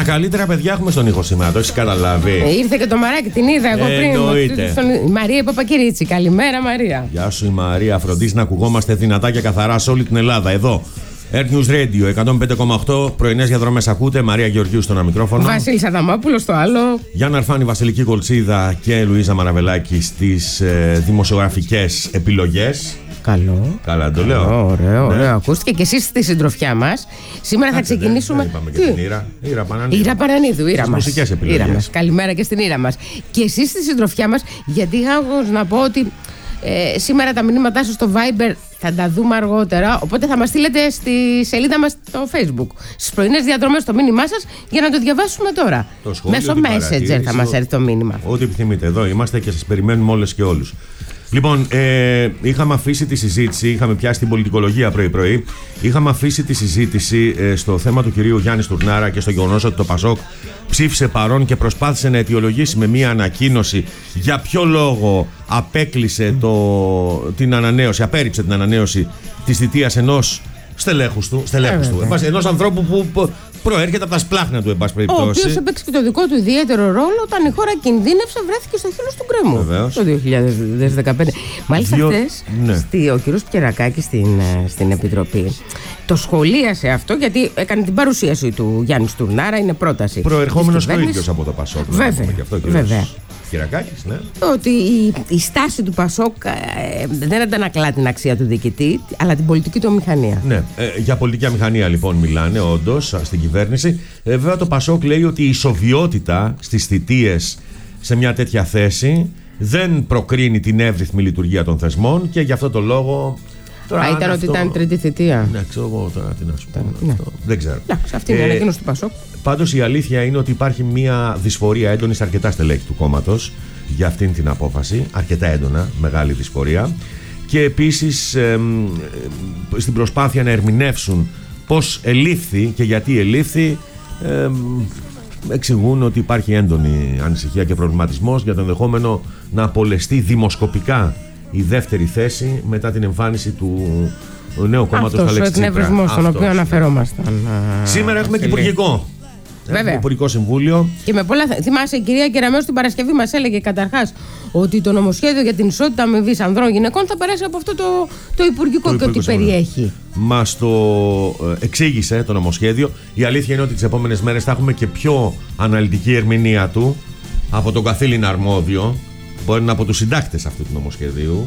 τα καλύτερα παιδιά έχουμε στον ήχο σήμερα, το έχεις καταλάβει. Ήρθε και το Μαράκι, την είδα εγώ πριν. Εννοείται. Η Μαρία Παπακυρίτσι. Καλημέρα, Μαρία. Γεια σου, η Μαρία. Φροντίζει να ακουγόμαστε δυνατά και καθαρά σε όλη την Ελλάδα. Εδώ. Air News Radio 105,8. Πρωινές διαδρομές ακούτε. Μαρία Γεωργίου στο ένα μικρόφωνο. Βασίλης Αδαμόπουλος στο άλλο. Γιάννα Αρφάνη, Βασιλική Κολτσίδα και Λουίζα Μαραβελάκη στις δημοσιογραφικές επιλογές. Καλό. Καλά το λέω. Ωραίο, ναι. Ωραίο. Ακούστηκε και εσείς στη συντροφιά μας. Σήμερα θα ξεκινήσουμε. Είπαμε και την Ήρα. Ήρα Παρανίδου, Ήρα μας. Μουσικές επιλογές. Καλημέρα και στην Ήρα μας. Και εσείς στη συντροφιά μας, γιατί είχα να πω ότι σήμερα τα μηνύματά σας στο Viber θα τα δούμε αργότερα. Οπότε θα μας στείλετε στη σελίδα μας στο Facebook. Στις πρωινές διαδρομές το μήνυμά σας για να το διαβάσουμε τώρα. Μέσω Messenger θα μας έρθει το μήνυμα. Ό,τι επιθυμείτε. Εδώ είμαστε και σας περιμένουμε όλες και όλους. Λοιπόν, είχαμε αφήσει τη συζήτηση, είχαμε πιάσει την πολιτικολογία πρωί-πρωί. Είχαμε αφήσει τη συζήτηση στο θέμα του κυρίου Γιάννη Στουρνάρα και στο γεγονός ότι το Πασόκ ψήφισε παρόν και προσπάθησε να αιτιολογήσει με μία ανακοίνωση για ποιο λόγο απέκλεισε την ανανέωση, απέρριψε την ανανέωση της θητείας ενός στελέχους του, ενός ανθρώπου που προέρχεται από τα σπλάχνα του, εν πάση περιπτώσει. Ο οποίος έπαιξε και το δικό του ιδιαίτερο ρόλο όταν η χώρα κινδύνευσε, βρέθηκε στο χείλος του γκρέμου. Βεβαίως. Το 2015. Μάλιστα, χθες ο κύριος Πιερακάκης στην Επιτροπή το σχολίασε αυτό, γιατί έκανε την παρουσίαση του Γιάννη Στουρνάρα, είναι πρόταση. Προερχόμενος και ο ίδιος από το Πασόκ. Βέβαια. Κυρακάκης, ναι. Ότι η στάση του Πασόκ δεν αντανακλά την αξία του διοικητή, αλλά την πολιτική του μηχανία. Ναι, για πολιτική αμηχανία λοιπόν μιλάνε όντως στην κυβέρνηση. Βέβαια το Πασόκ λέει ότι η ισοβιότητα στις θητείες σε μια τέτοια θέση δεν προκρίνει την εύρυθμη λειτουργία των θεσμών και γι' αυτό το λόγο. Τώρα, ήταν ότι ήταν τρίτη θητεία. Ναι, ξέρω εγώ τώρα τι να σου πω. Ναι. Δεν ξέρω. Αυτή είναι η ανακοίνωση του Πασόκ. Πάντως η αλήθεια είναι ότι υπάρχει μια δυσφορία έντονη σε αρκετά στελέχη του κόμματος για αυτήν την απόφαση. Αρκετά έντονα, μεγάλη δυσφορία. Και επίσης στην προσπάθεια να ερμηνεύσουν πώς ελήφθη και γιατί ελήφθη, εξηγούν ότι υπάρχει έντονη ανησυχία και προβληματισμός για το ενδεχόμενο να απολεστεί δημοσκοπικά η δεύτερη θέση μετά την εμφάνιση του νέου κόμματος του Αλέξη Τσίπρα. Αυτός ο εκνευρισμός στον οποίο αναφερόμασταν. Σήμερα έχουμε και υπουργικό. Βέβαια. Υπουργικό Συμβούλιο. Και με πολλά. Θυμάσαι, η κυρία Κεραμέως την Παρασκευή μας έλεγε καταρχάς ότι το νομοσχέδιο για την ισότητα αμοιβής ανδρών γυναικών θα περάσει από αυτό το υπουργικό και ότι περιέχει. Μας το εξήγησε το νομοσχέδιο. Η αλήθεια είναι ότι τις επόμενες μέρες θα έχουμε και πιο αναλυτική ερμηνεία του από τον καθήλυνα αρμόδιο. Μπορεί να είναι από τους συντάκτες αυτού του νομοσχεδίου.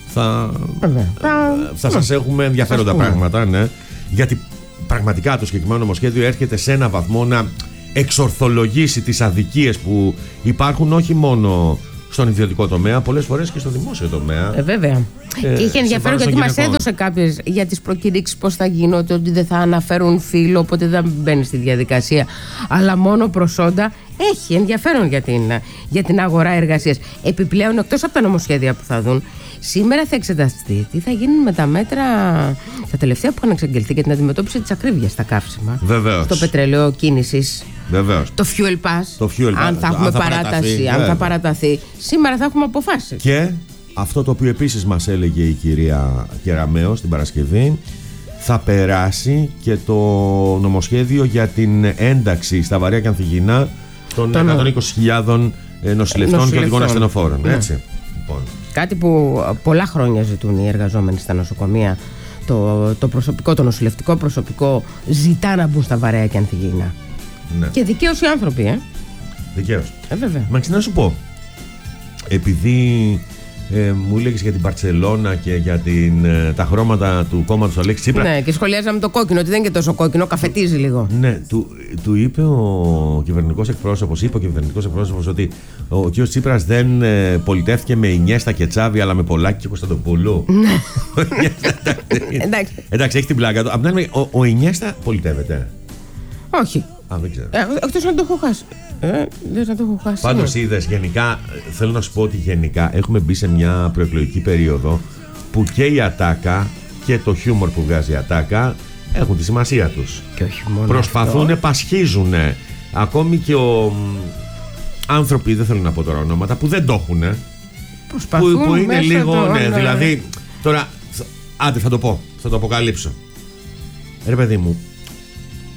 Θα σας έχουμε ενδιαφέροντα πράγματα, ναι. Γιατί πραγματικά το συγκεκριμένο νομοσχέδιο έρχεται σε ένα βαθμό να εξορθολογήσει τις αδικίες που υπάρχουν όχι μόνο στον ιδιωτικό τομέα, πολλές φορές και στο δημόσιο τομέα. Βέβαια. Και είχε ενδιαφέρον γιατί μας έδωσε κάποιες για τις προκηρύξεις πώς θα γίνονται, ότι δεν θα αναφέρουν φύλο, οπότε δεν μπαίνει στη διαδικασία, αλλά μόνο προσόντα. Έχει ενδιαφέρον για την αγορά εργασίας. Επιπλέον, εκτός από τα νομοσχέδια που θα δουν, σήμερα θα εξεταστεί τι θα γίνει με τα μέτρα, τα τελευταία που είχαν εξαγγελθεί για την αντιμετώπιση της ακρίβειας στα καύσιμα. Βεβαίως. Το πετρελαίο κίνησης. Βεβαίως. Το fuel pass. Αν θα έχουμε παράταση, αν θα παραταθεί. Σήμερα θα έχουμε αποφάσεις. Και αυτό το οποίο επίσης μας έλεγε η κυρία Κεραμέως την Παρασκευή, θα περάσει και το νομοσχέδιο για την ένταξη στα βαρέα και ανθυγιεινά των 120.000 νοσηλευτών και οδηγών ασθενοφόρων. Ναι. Έτσι. Λοιπόν. Κάτι που πολλά χρόνια ζητούν οι εργαζόμενοι στα νοσοκομεία. Το προσωπικό, το νοσηλευτικό προσωπικό ζητά να μπουν στα βαρέα και ανθυγιεινά. Ναι. Και δικαίως οι άνθρωποι, Δικαίως. Βέβαια. Μα να σου πω, επειδή μου έλεγες για την Μπαρτσελώνα και για τα χρώματα του κόμματος του Αλέξη Τσίπρα. Ναι, και σχολιάζαμε το κόκκινο, ότι δεν είναι και τόσο κόκκινο, καφετίζει λίγο. Ναι, του είπε ο κυβερνητικός εκπρόσωπος, ότι ο κ. Τσίπρας δεν πολιτεύτηκε με Ινιέστα και Τσάβη, αλλά με Πολάκη και Κωνσταντοπούλου. Εντάξει, έχει την πλάκα του. Απ' την άλλη, ο Ινιέστα πολιτεύεται. Όχι. Δεν ξέρω. Εκτός να το έχω χάσει. Πάντως είδες, γενικά, θέλω να σου πω ότι γενικά έχουμε μπει σε μια προεκλογική περίοδο που και η ατάκα και το χιούμορ που βγάζει η ατάκα έχουν τη σημασία τους. Και όχι μόνο προσπαθούν, πασχίζουν. Ακόμη και άνθρωποι, δεν θέλω να πω τώρα ονόματα, που δεν το έχουν. Που είναι λίγο, δηλαδή, τώρα, άντε θα το πω, θα το αποκαλύψω. Ρε παιδί μου,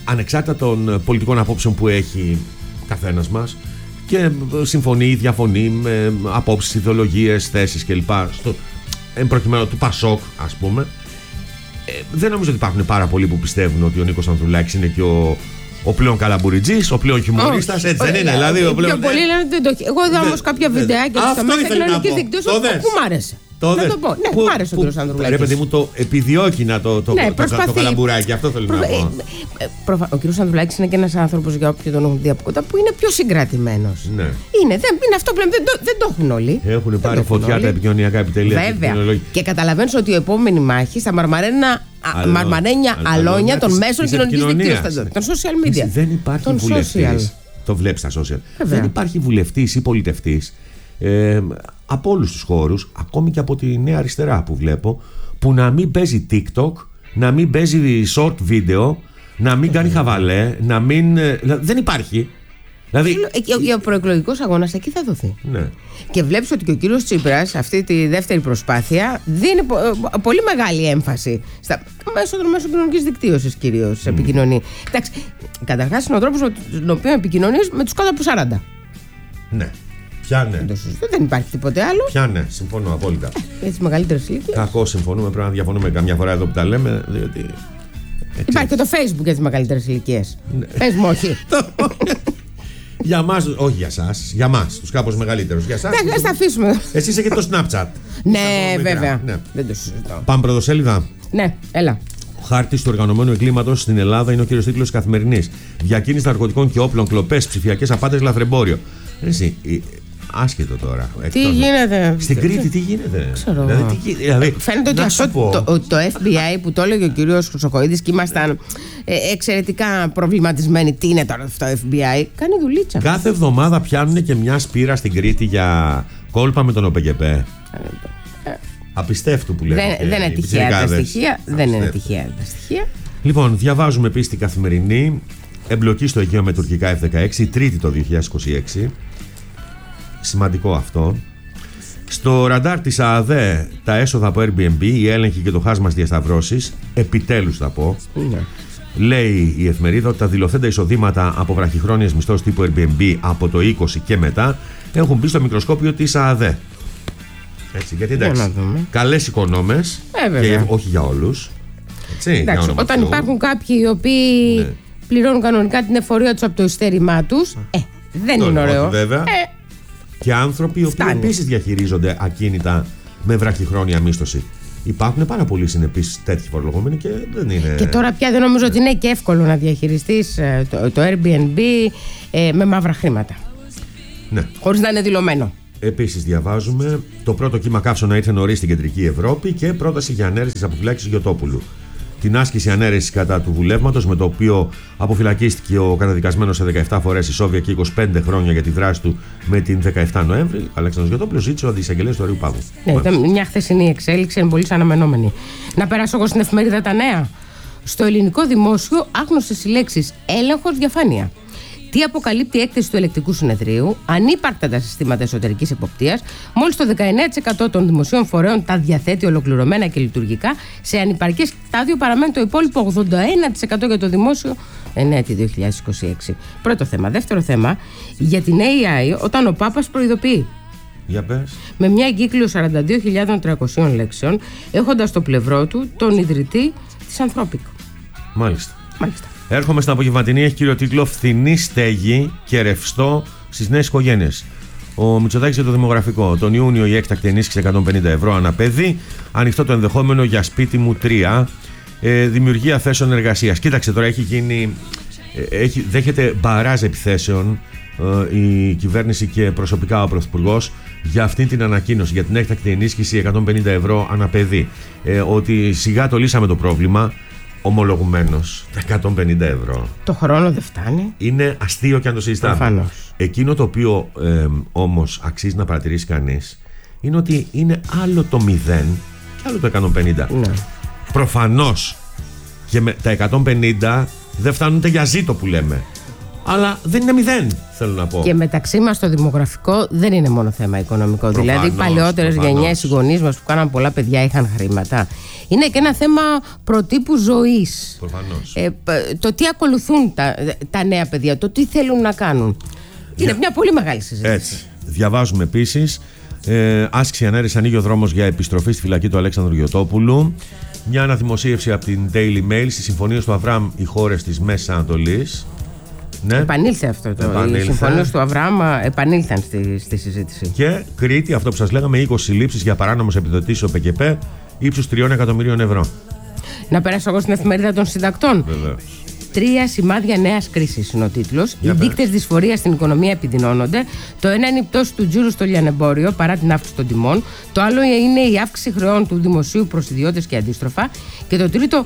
ανεξάρτητα των πολιτικών απόψεων που έχει καθένας μας, και συμφωνεί ή διαφωνεί με απόψεις, ιδεολογίες, θέσεις κλπ. Εν προκειμένου του Πασόκ, ας πούμε, δεν νομίζω ότι υπάρχουν πάρα πολλοί που πιστεύουν ότι ο Νίκος Ανδρουλάκης είναι και ο πλέον καλαμπουριτζής, ο πλέον χιουμορίστας, έτσι δεν είναι? Δηλαδή, ο πλέον. Πιο πολλοί λένε ότι δεν το έχει. Εγώ είδα όμως κάποια βιντεάκια στα μέσα κοινωνικής δικτύωσης που μ' άρεσε. Να το πω. Ναι, μου άρεσε ο κ. Ανδρουλάκης. Ρε παιδί μου, το επιδιώκει να το καλαμπουράκι, αυτό θέλω να πω. Ο κ. Ανδρουλάκης είναι και ένας άνθρωπος, για όποιον τον έχουν δει από κοντά, που είναι πιο συγκρατημένος. Ναι. Είναι αυτό που λέμε, δεν το έχουν όλοι. Έχουν πάρει φωτιά τα επικοινωνιακά επιτελεία. Βέβαια. Και καταλαβαίνεις ότι η επόμενη μάχη στα μαρμαρένια αλόνια των μέσων κοινωνικής δικτύωσης, των social media. Δεν υπάρχει βουλευτής. Το βλέπεις στα social. Δεν υπάρχει βουλευτής ή πολιτευτής από όλους τους χώρους, ακόμη και από τη Νέα Αριστερά που βλέπω, που να μην παίζει TikTok, να μην παίζει short video, να μην κάνει χαβαλέ, να μην. Δεν υπάρχει. Δηλαδή. Ο προεκλογικός αγώνας εκεί θα δοθεί. Ναι. Και βλέπεις ότι και ο κύριος Τσίπρας, αυτή τη δεύτερη προσπάθεια, δίνει πολύ μεγάλη έμφαση μέσω των μέσων κοινωνικής δικτύωσης, κυρίως επικοινωνεί. Εντάξει, καταρχάς είναι ο τρόπος με τον οποίο επικοινωνείς με τους κάτω από 40. Ναι. Ποια ναι. Δεν υπάρχει τίποτε άλλο. Ποια ναι, συμφωνώ απόλυτα. Για τις μεγαλύτερες ηλικίες. Κακώς συμφωνούμε, πρέπει να διαφωνούμε καμιά φορά εδώ που τα λέμε, διότι. Υπάρχει και το Facebook για τις μεγαλύτερες ηλικίες. Ναι. Πες μου, όχι. Για μας, όχι για εσάς, για μας, τους κάπως μεγαλύτερους. Για εσάς. Ας τα αφήσουμε. Εσύ είσαι και το Snapchat. Ναι, βέβαια. Ναι. Δεν το συζητώ. Πάμε πρωτοσέλιδα. Ναι, έλα. Ο χάρτης του οργανωμένου εγκλήματος στην Ελλάδα είναι ο κύριος τίτλος της Καθημερινής. Διακίνηση ναρκωτικών και όπλων, κλοπές, ψηφιακές απάτες, λαθρεμπόριο. Εσύ, άσχετο τώρα. Τι γίνεται. Στην Κρήτη τι γίνεται. Ξέρω. Δηλαδή, φαίνεται ότι αυτό το FBI που το έλεγε ο κύριος Χρυσοχοΐδης και ήμασταν εξαιρετικά προβληματισμένοι. Τι είναι τώρα αυτό το FBI? Κάνει δουλίτσα. Κάθε εβδομάδα πιάνουν και μια σπήρα στην Κρήτη για κόλπα με τον ΟΠΕΚΕΠΕ. Απιστεύτου που λέμε. Δεν είναι τυχαία τα στοιχεία. Δεν είναι τυχαία τα στοιχεία. Λοιπόν, διαβάζουμε επίσης την Καθημερινή. Εμπλοκή στο Αιγαίο με τουρκικά F-16, η τρίτη το 2026. Σημαντικό αυτό. Στο ραντάρ της ΑΑΔΕ τα έσοδα από Airbnb, η έλεγχη και το χάσμα στις διασταυρώσεις, επιτέλους θα πω. Ναι. Λέει η εφημερίδα ότι τα δηλωθέντα εισοδήματα από βραχυχρόνιες μισθώσεις τύπου Airbnb από το 20 και μετά έχουν μπει στο μικροσκόπιο της ΑΑΔΕ. Έτσι, γιατί εντάξει, καλές οικονόμες και όχι για όλους. Έτσι, εντάξει, για όταν υπάρχουν κάποιοι οι οποίοι πληρώνουν κανονικά την εφορία τους από το ειστέρημά τους, δεν είναι ωραίο. Βέβαια. Και άνθρωποι οι οποίοι επίσης διαχειρίζονται ακίνητα με βραχυχρόνια μίσθωση. Υπάρχουν πάρα πολλοί συνεπείς τέτοιοι φορολογούμενοι και δεν είναι. Και τώρα πια δεν νομίζω ότι είναι και εύκολο να διαχειριστείς το Airbnb με μαύρα χρήματα. Ναι. Χωρίς να είναι δηλωμένο. Επίσης, διαβάζουμε το πρώτο κύμα καύσωνα ήρθε νωρίς στην Κεντρική Ευρώπη και πρόταση για ανέρεση της αποφυλάκησης Γιωτόπουλου. Την άσκηση ανέρεσης κατά του βουλεύματος, με το οποίο αποφυλακίστηκε ο καταδικασμένος σε 17 φορές ισόβια και 25 χρόνια για τη δράση του με την 17 Νοέμβρη, ο Αλέξανδρος Γιωτόπουλος ζήτησε ο αντισαγγελέας του Αριού Πάγου. Ναι, ήταν μια χθεσινή εξέλιξη, είναι πολύ αναμενόμενη. Να περάσω εγώ στην εφημερίδα Τα Νέα. Στο ελληνικό δημόσιο, άγνωστες οι λέξεις έλεγχος, διαφάνεια. Τι αποκαλύπτει η έκθεση του Ελεκτικού Συνεδρίου? Ανύπαρκτα τα συστήματα εσωτερικής εποπτείας. Μόλις το 19% των δημοσίων φορέων τα διαθέτει ολοκληρωμένα και λειτουργικά. Σε ανυπαρκές στάδιο παραμένει το υπόλοιπο 81% για το δημόσιο ενέτη 2026. Πρώτο θέμα. Δεύτερο θέμα, για την AI, όταν ο Πάπας προειδοποιεί. Για πες. Με μια εγκύκλιο 42.300 λέξεων, έχοντας στο πλευρό του τον ιδρυτή της Anthropic. Μάλιστα. Έρχομαι στην απογευματινή, έχει κύριο τίτλο «Φθηνή στέγη και ρευστό στις νέες οικογένειες». Ο Μητσοτάκης για το δημογραφικό. Τον Ιούνιο η έκτακτη ενίσχυση 150 ευρώ ανά παιδί. Ανοιχτό το ενδεχόμενο για σπίτι μου 3. Δημιουργία θέσεων εργασίας. Κοίταξε τώρα, έχει γίνει. Δέχεται μπαράζ επιθέσεων η κυβέρνηση και προσωπικά ο Πρωθυπουργός για αυτή την ανακοίνωση, για την έκτακτη ενίσχυση 150 ευρώ ανά παιδί. Ότι σιγά το λύσαμε το πρόβλημα. Ομολογουμένως, τα 150 ευρώ. Το χρόνο δεν φτάνει. Είναι αστείο και αν το συζητάμε. Προφανώς. Εκείνο το οποίο όμως αξίζει να παρατηρήσει κανείς είναι ότι είναι άλλο το 0 και άλλο το 150. Ναι. Προφανώς και με τα 150 δεν φτάνουν ούτε για ζήτο που λέμε. αλλά δεν είναι 0, θέλω να πω. Και μεταξύ μας το δημογραφικό δεν είναι μόνο θέμα οικονομικό. Προφανώς, δηλαδή, οι παλαιότερες γενιές, οι γονείς μας που κάναν πολλά παιδιά είχαν χρήματα. Είναι και ένα θέμα προτύπου ζωής. Προφανώς. Το τι ακολουθούν τα νέα παιδιά, το τι θέλουν να κάνουν. Είναι μια πολύ μεγάλη συζήτηση. Έτσι. Διαβάζουμε επίσης. Άσκηση ανέρεση, ανοίγει ο δρόμος για επιστροφή στη φυλακή του Αλέξανδρου Γιωτόπουλου. Μια αναδημοσίευση από την Daily Mail στις συμφωνίες του Αβραάμ, οι χώρες της Μέσης Ανατολής. Ναι. Επανήλθε αυτό οι συμφωνίες του Αβραάμ επανήλθαν στη συζήτηση. Και Κρήτη, αυτό που σας λέγαμε, 20 συλλήψεις για παράνομες επιδοτήσεις ο ΠΚΠ ύψους 3 εκατομμυρίων ευρώ. Να περάσω εγώ στην εφημερίδα των συντακτών. Βεβαίως. 3 σημάδια νέας κρίσης είναι ο τίτλος. Οι δείκτες δυσφορίας στην οικονομία επιδεινώνονται. Το ένα είναι η πτώση του τζίρου στο λιανεμπόριο παρά την αύξηση των τιμών. Το άλλο είναι η αύξηση χρεών του δημοσίου προς ιδιώτες και αντίστροφα. Και το τρίτο,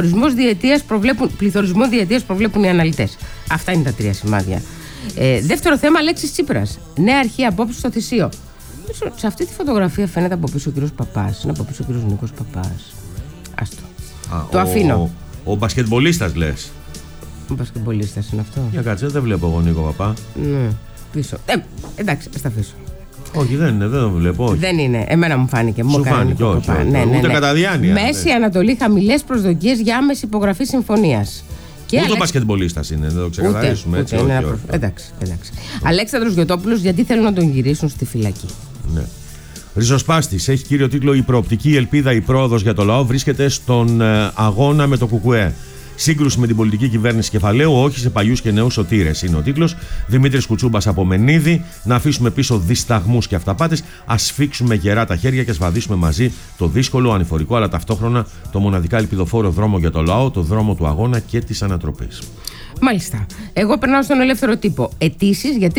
πληθωρισμό διετίας προβλέπουν οι αναλυτές. Αυτά είναι τα 3 σημάδια. Δεύτερο θέμα, Αλέξης Τσίπρας. Νέα αρχή απόψη στο Θησίο. Σε αυτή τη φωτογραφία φαίνεται από πίσω ο κύριος Παπάς. Είναι από πίσω ο κύριος Νίκος Παπάς. Άστο. Το αφήνω. Ο μπασκετμπολίστας λες. Ο μπασκετμπολίστας είναι αυτό. Για κάτσε, δεν βλέπω εγώ Νίκο Παπά. Ναι, πίσω. Εντάξει, ας τα αφήσω. Όχι, δεν είναι, δεν το βλέπω. Όχι. Δεν είναι. Εμένα μου φάνηκε. Σου φάνηκε, όχι. Ναι. Ούτε κατά διάνοια. Μέση Ανατολή, χαμηλές προσδοκίες για άμεση υπογραφή συμφωνίας. Ούτε ο μπασκετμπολίστας είναι, δεν το ξεκαθαρίσουμε έτσι. Εντάξει. Αλέξανδρος Γιωτόπουλος, γιατί θέλουν να τον γυρίσουν στη φυλακή. Ναι. Ριζοσπάστης, έχει κύριο τίτλο «Η προοπτική, η ελπίδα, η πρόοδος για το λαό βρίσκεται στον αγώνα με το ΚΚΕ. Σύγκρουση με την πολιτική κυβέρνηση κεφαλαίου, όχι σε παλιούς και νέους σωτήρες». Είναι ο τίτλος. Δημήτρης Κουτσούμπας από Μενίδη. Να αφήσουμε πίσω δισταγμούς και αυταπάτες. Ας σφίξουμε γερά τα χέρια και σβαδίσουμε μαζί το δύσκολο, ανηφορικό, αλλά ταυτόχρονα το μοναδικά ελπιδοφόρο δρόμο για το λαό, το δρόμο του αγώνα και της ανατροπής. Μάλιστα. Εγώ περνάω στον ελεύθερο τύπο. Αιτήσεις για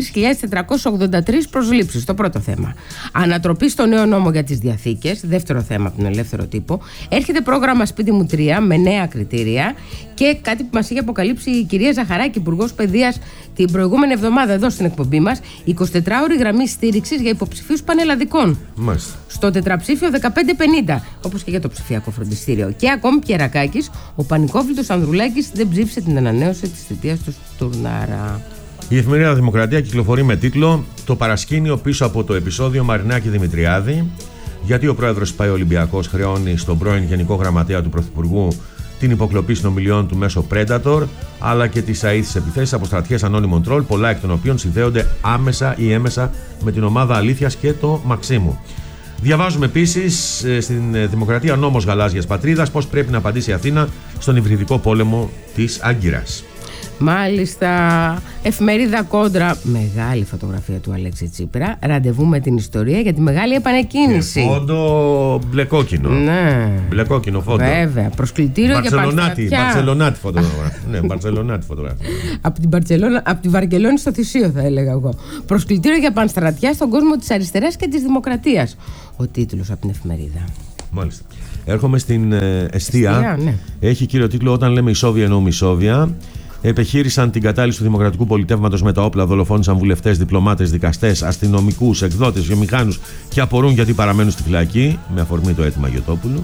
3.483 προσλήψεις. Το πρώτο θέμα. Ανατροπή στο νέο νόμο για τις διαθήκες. Δεύτερο θέμα από τον ελεύθερο τύπο. Έρχεται πρόγραμμα Σπίτι μου 3 με νέα κριτήρια. Και κάτι που μας είχε αποκαλύψει η κυρία Ζαχαράκη, Υπουργός Παιδείας, την προηγούμενη εβδομάδα εδώ στην εκπομπή μας. 24ωρη γραμμή στήριξης για υποψηφίους πανελλαδικών. Μάλιστα. Στο τετραψήφιο 1550, όπως και για το ψηφιακό φροντιστήριο. Και ακόμη Πιερακάκης, ο πανικόβλητος Ανδρουλάκης δεν ψήφισε την ανανέωση της θητείας του Στουρνάρα. Η εφημερίδα Δημοκρατία κυκλοφορεί με τίτλο «Το παρασκήνιο πίσω από το επεισόδιο Μαρινάκη Δημητριάδη». Γιατί ο πρόεδρος ΠΑΕ Ολυμπιακός χρεώνει στον πρώην Γενικό Γραμματέα του Πρωθυπουργού την υποκλοπή συνομιλιών του μέσω Predator, αλλά και τις αήθεις επιθέσεις από στρατιές ανώνυμων τρόλ, πολλά εκ των οποίων συνδέονται άμεσα ή έμεσα με την ομάδα Αλήθειας και το Μαξίμου. Διαβάζουμε επίσης στην Δημοκρατία νόμος γαλάζιας πατρίδας, πώς πρέπει να απαντήσει η Αθήνα στον υβριδικό πόλεμο της Άγκυρας. Μάλιστα, εφημερίδα Κόντρα, μεγάλη φωτογραφία του Αλέξη Τσίπρα, ραντεβού με την ιστορία για τη μεγάλη επανεκκίνηση. Φόντο μπλεκόκινο. Ναι. Μπλεκόκινο φόντο. Βέβαια, προσκλητήριο για πανστρατιά. Μπαρτσελονάτη φωτογραφία. Ναι, Μπαρτσελονάτη φωτογραφία. Από τη Βαρκελόνη στο Θησίο θα έλεγα εγώ. Προσκλητήριο για πανστρατιά στον κόσμο της αριστεράς και της δημοκρατίας. Ο τίτλος από την εφημερίδα. Μάλιστα. Έρχομαι στην Εστία. Ναι. Έχει κύριο τίτλο «Όταν λέμε ισόβια εννοούμε ισόβια». Επιχείρησαν την κατάλυση του δημοκρατικού πολιτεύματος με τα όπλα, δολοφόνησαν βουλευτές, διπλωμάτες, δικαστές, αστυνομικούς, εκδότες, βιομηχάνους και απορούν γιατί παραμένουν στη φυλακή, με αφορμή το αίτημα Γιωτόπουλου.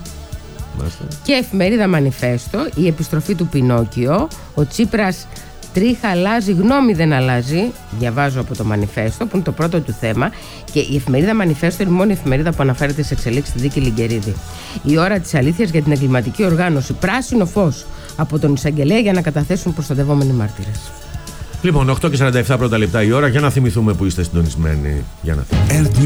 Και εφημερίδα Μανιφέστο, η επιστροφή του Πινόκιο. Ο Τσίπρας τρίχα αλλάζει, γνώμη δεν αλλάζει. Διαβάζω από το Μανιφέστο, που είναι το πρώτο του θέμα. Και η εφημερίδα Μανιφέστο είναι η μόνη εφημερίδα που αναφέρεται σε εξελίξεις στη δίκη Λιγκερίδη. Η ώρα της αλήθειας για την εγκληματική οργάνωση. Πράσινο φως από τον εισαγγελέα για να καταθέσουν προστατευόμενοι μάρτυρες. Λοιπόν, 8:47 πρώτα λεπτά η ώρα, για να θυμηθούμε που είστε συντονισμένοι. Για να